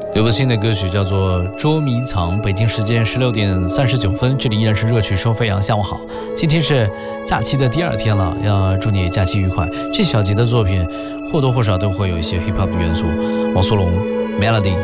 有部新的歌曲叫做《捉迷藏》，北京时间16点39分，这里依然是热曲收飞扬。下午好，今天是假期的第2天了，要祝你假期愉快。这小节的作品或多或少都会有一些 hip hop 的元素。王苏泷 Melody。